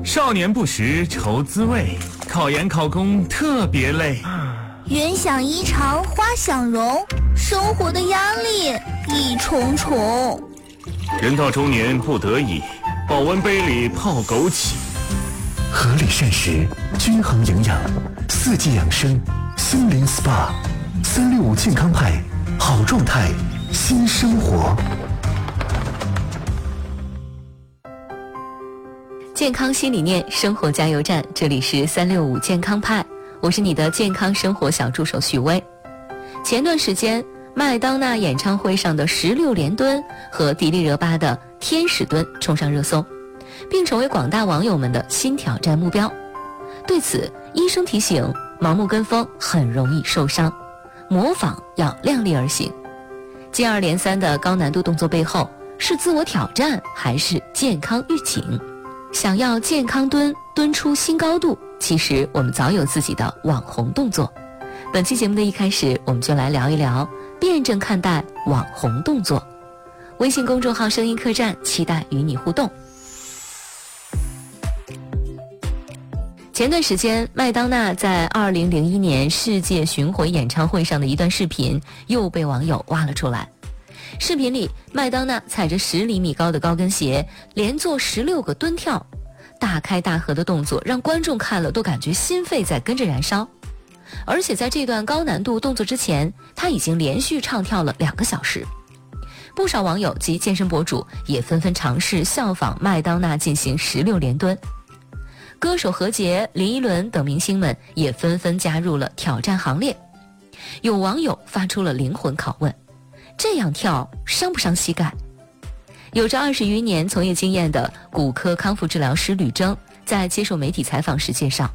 少年不识愁滋味，考研考公特别累。 人想衣裳花想容，生活的压力一重重。 人到中年不得已，保温杯里泡枸杞。 合理膳食，均衡营养，四季养生，心灵 SPA，365健康派，好状态，新生活。 健康新理念，生活加油站，这里是365健康派，我是你的健康生活小助手许巍。前段时间，麦当娜演唱会上的16连蹲和迪丽热巴的天使蹲冲上热搜，并成为广大网友们的新挑战目标。对此，医生提醒，盲目跟风很容易受伤，模仿要量力而行。接二连三的高难度动作背后，是自我挑战还是健康预警？想要健康蹲出新高度，其实我们早有自己的网红动作。本期节目的一开始，我们就来聊一聊辩证看待网红动作。微信公众号声音客栈，期待与你互动。前段时间，麦当娜在2001年世界巡回演唱会上的一段视频又被网友挖了出来。视频里，麦当娜踩着10厘米高的高跟鞋，连做16个蹲跳，大开大合的动作让观众看了都感觉心肺在跟着燃烧。而且在这段高难度动作之前，她已经连续唱跳了2个小时。不少网友及健身博主也纷纷尝试效仿麦当娜进行16连蹲。歌手何洁、林依轮等明星们也纷纷加入了挑战行列。有网友发出了灵魂拷问：这样跳伤不伤膝盖？有着20余年从业经验的骨科康复治疗师吕征在接受媒体采访时介绍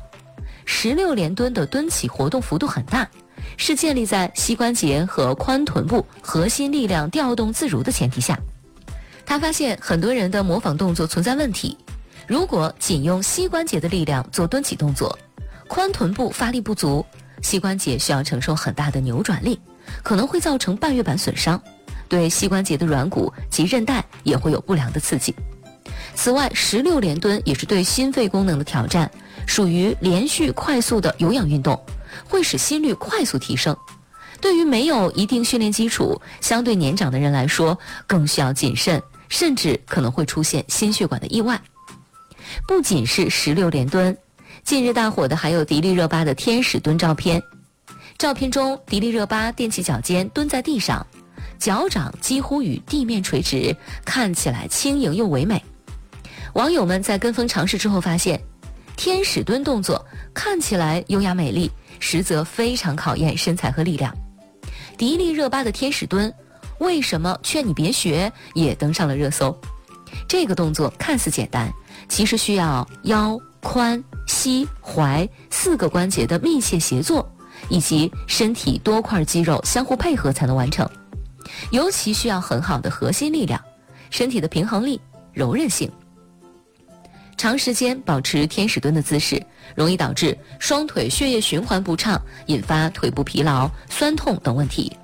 ，16连蹲的蹲起活动幅度很大，是建立在膝关节和髋臀部核心力量调动自如的前提下。他发现很多人的模仿动作存在问题，如果仅用膝关节的力量做蹲起动作，髋臀部发力不足，膝关节需要承受很大的扭转力，可能会造成半月板损伤，对膝关节的软骨及韧带也会有不良的刺激。此外，16连蹲也是对心肺功能的挑战，属于连续快速的有氧运动，会使心率快速提升。对于没有一定训练基础、相对年长的人来说，更需要谨慎，甚至可能会出现心血管的意外。不仅是16连蹲，近日大火的还有迪丽热巴的天使蹲照片。照片中，迪丽热巴踮起脚尖蹲在地上，脚掌几乎与地面垂直，看起来轻盈又唯美。网友们在跟风尝试之后发现，天使蹲动作看起来优雅美丽，实则非常考验身材和力量。迪丽热巴的天使蹲，为什么劝你别学，也登上了热搜。这个动作看似简单，其实需要腰、髋、膝、踝4个关节的密切协作，以及身体多块肌肉相互配合才能完成，尤其需要很好的核心力量、身体的平衡力、柔韧性。长时间保持天使蹲的姿势，容易导致双腿血液循环不畅，引发腿部疲劳、酸痛等问题。